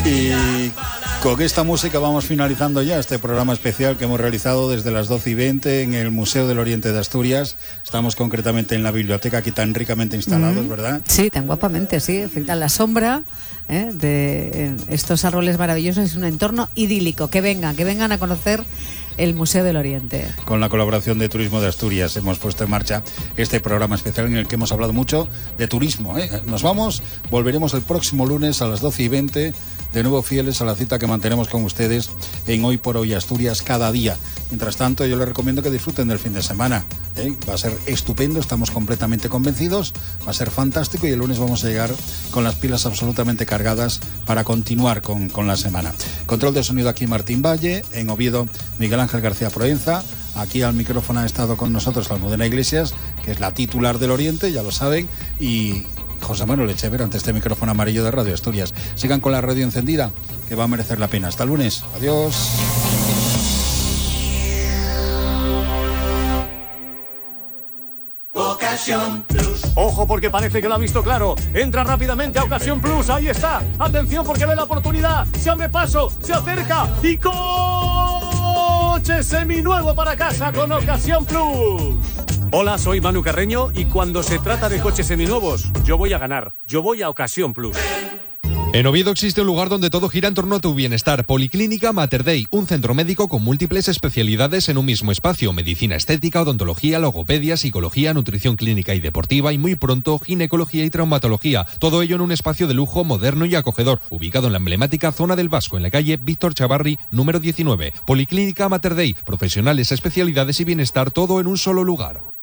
Y con esta música vamos finalizando ya este programa especial que hemos realizado desde las 12:20 en el Museo del Oriente de Asturias. Estamos concretamente en la biblioteca, aquí tan ricamente instalados, ¿verdad? Sí, tan guapamente, sí. A la sombra de estos árboles maravillosos, es un entorno idílico. Que vengan a conocer el Museo del Oriente. Con la colaboración de Turismo de Asturias hemos puesto en marcha este programa especial en el que hemos hablado mucho de turismo. Nos vamos, volveremos el próximo lunes a las 12:20, de nuevo fieles a la cita que mantenemos con ustedes en Hoy por Hoy Asturias cada día. Mientras tanto, yo les recomiendo que disfruten del fin de semana. Va a ser estupendo, estamos completamente convencidos, va a ser fantástico y el lunes vamos a llegar con las pilas absolutamente cargadas para continuar con la semana. Control de sonido aquí Martín Valle, en Oviedo Miguel Ángel García Proenza. Aquí al micrófono ha estado con nosotros Almudena Iglesias, que es la titular del Oriente, ya lo saben, y José Manuel Echeverría ante este micrófono amarillo de Radio Asturias. Sigan con la radio encendida, que va a merecer la pena. Hasta el lunes. Adiós. Ocasión Plus. Ojo, porque parece que lo ha visto claro. Entra rápidamente a Ocasión Plus. Ahí está. Atención, porque ve la oportunidad. Se abre paso, se acerca y coche seminuevo para casa con Ocasión Plus. Hola, soy Manu Carreño y cuando se trata de coches seminuevos, yo voy a ganar. Yo voy a Ocasión Plus. En Oviedo existe un lugar donde todo gira en torno a tu bienestar. Policlínica Mater Dei, un centro médico con múltiples especialidades en un mismo espacio. Medicina estética, odontología, logopedia, psicología, nutrición clínica y deportiva y muy pronto ginecología y traumatología. Todo ello en un espacio de lujo moderno y acogedor, ubicado en la emblemática zona del Vasco, en la calle Víctor Chavarri, número 19. Policlínica Mater Dei, profesionales, especialidades y bienestar, todo en un solo lugar.